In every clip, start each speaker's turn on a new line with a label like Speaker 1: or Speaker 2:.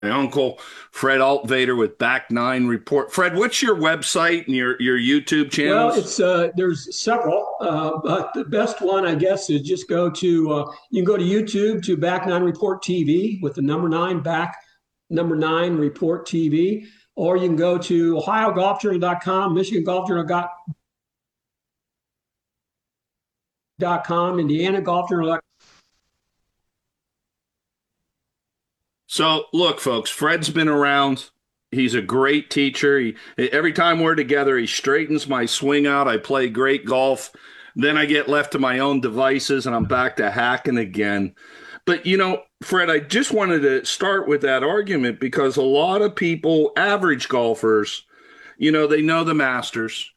Speaker 1: My uncle Fred Altvader with Back Nine Report. Fred, what's your website and your YouTube
Speaker 2: Well,
Speaker 1: channels?
Speaker 2: it's there's several, but the best one, I guess, is just go to you can go to YouTube to Back Nine Report TV with the number nine back number nine Report TV, or you can go to OhioGolfJournal.com, MichiganGolfJournal.com, IndianaGolfJournal.com.
Speaker 1: So, look, folks, Fred's been around. He's a great teacher. Every time we're together, he straightens my swing out. I play great golf. Then I get left to my own devices and I'm back to hacking again. But, Fred, I just wanted to start with that argument because a lot of people, average golfers, they know the Masters.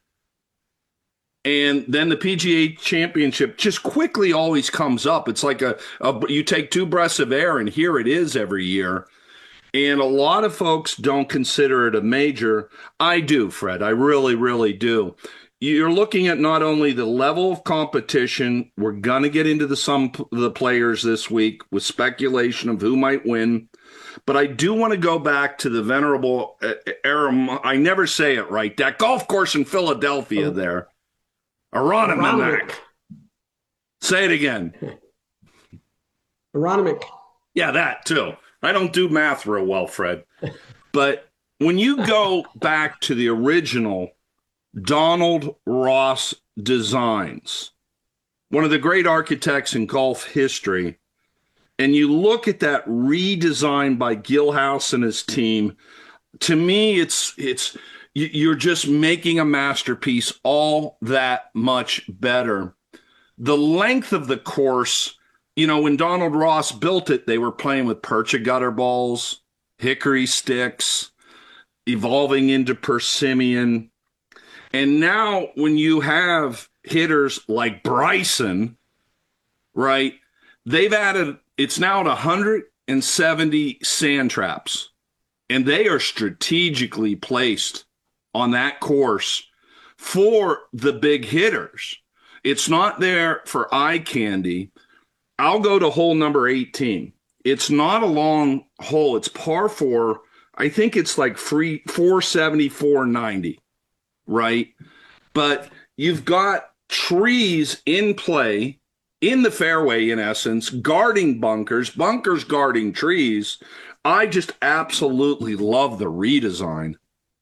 Speaker 1: And then the PGA Championship just quickly always comes up. It's like you take two breaths of air, and here it is every year. And a lot of folks don't consider it a major. I do, Fred. I really, really do. You're looking at not only the level of competition. We're gonna get into some of the players this week with speculation of who might win. But I do want to go back to the venerable I never say it right. That golf course in Philadelphia there.
Speaker 2: Aronimink.
Speaker 1: Aronimink. Say it again.
Speaker 2: Aronimink.
Speaker 1: Yeah, that too. I don't do math real well, Fred. But when you go back to the original Donald Ross designs, one of the great architects in golf history, and you look at that redesign by Gilhouse and his team, to me, you're just making a masterpiece all that much better. The length of the course, when Donald Ross built it, they were playing with Percha gutter balls, hickory sticks, evolving into persimmon. And now when you have hitters like Bryson, right, they've added, it's now at 170 sand traps, and they are strategically placed on that course for the big hitters. It's not there for eye candy. I'll go to hole number 18. It's not a long hole. It's par four. I think it's like 470, 490, right? But you've got trees in play in the fairway, in essence, guarding bunkers guarding trees. I just absolutely love the redesign.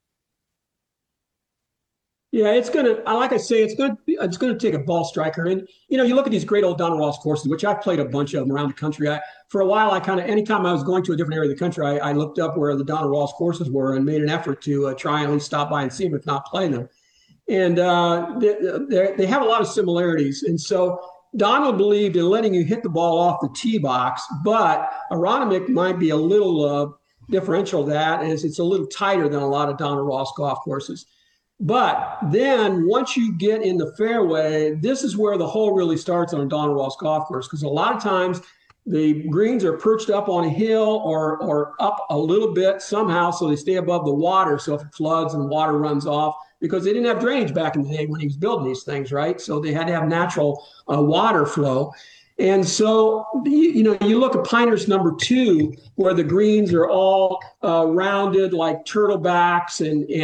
Speaker 2: Yeah, it's gonna. Like I say, it's gonna take a ball striker. And you look at these great old Donald Ross courses, which I've played a bunch of them around the country. For a while, I kind of anytime I was going to a different area of the country, I looked up where the Donald Ross courses were and made an effort to try and at least stop by and see them, if not play them. And they have a lot of similarities. And so Donald believed in letting you hit the ball off the tee box, but Aronimink might be a little differential to that, as it's a little tighter than a lot of Donald Ross golf courses. But then once you get in the fairway, this is where the hole really starts on a Donald Ross golf course, because a lot of times the greens are perched up on a hill or up a little bit somehow so they stay above the water. So if it floods and water runs off, because they didn't have drainage back in the day when he was building these things, right? So they had to have natural water flow. And so, you look at Pinehurst number two, where the greens are all rounded like turtlebacks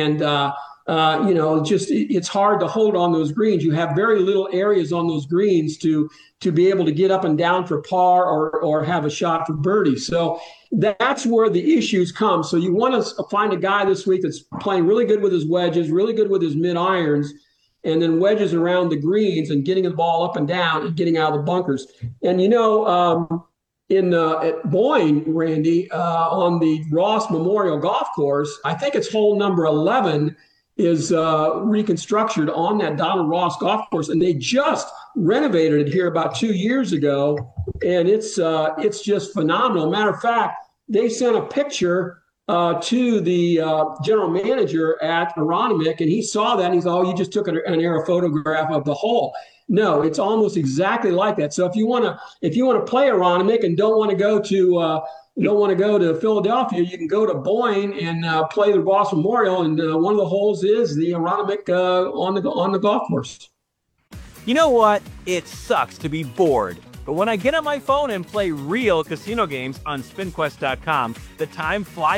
Speaker 2: and just it's hard to hold on those greens. You have very little areas on those greens to be able to get up and down for par or have a shot for birdie. So that's where the issues come. So you want to find a guy this week that's playing really good with his wedges, really good with his mid irons, and then wedges around the greens and getting the ball up and down and getting out of the bunkers. And in at Boyne, Randy, on the Ross Memorial Golf Course, I think it's hole number 11 is reconstructed on that Donald Ross golf course, and they just renovated it here about 2 years ago, and it's just phenomenal. Matter of fact, they sent a picture to the general manager at Aronimink, and he saw that and he thought, "Oh, you just took an aerial photograph of the hole." No, it's almost exactly like that. So if you want to play Aronimink and don't want to go to Philadelphia, you can go to Boyne and play the Ross Memorial, and one of the holes is the Aronimink on the golf course.
Speaker 3: You know what? It sucks to be bored, But when I get on my phone and play real casino games on SpinQuest.com, the time flies